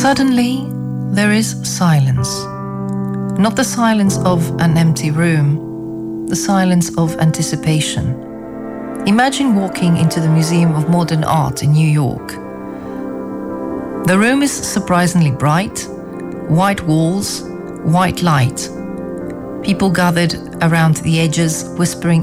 Suddenly, there is silence. Not the silence of an empty room, the silence of anticipation. Imagine walking into the Museum of Modern Art in New York. The room is surprisingly bright, white walls, white light. People gathered around the edges, whispering